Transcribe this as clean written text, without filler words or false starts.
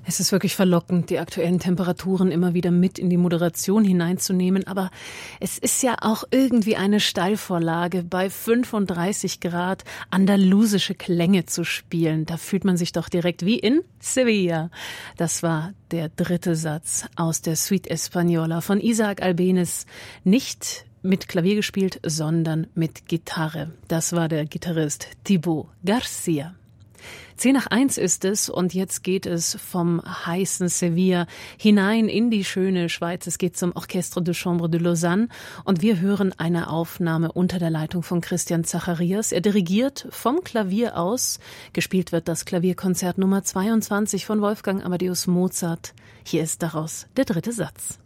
Es ist wirklich verlockend, die aktuellen Temperaturen immer wieder mit in die Moderation hineinzunehmen, aber es ist ja auch irgendwie eine Steilvorlage, bei 35 Grad andalusische Klänge zu spielen. Da fühlt man sich doch direkt wie in Sevilla. Das war der dritte Satz aus der Suite Española von Isaac Albéniz, nicht mit Klavier gespielt, sondern mit Gitarre. Das war der Gitarrist Thibaut Garcia. 10:01 ist es und jetzt geht es vom heißen Sevilla hinein in die schöne Schweiz. Es geht zum Orchestre de Chambre de Lausanne und wir hören eine Aufnahme unter der Leitung von Christian Zacharias. Er dirigiert vom Klavier aus. Gespielt wird das Klavierkonzert Nummer 22 von Wolfgang Amadeus Mozart. Hier ist daraus der dritte Satz.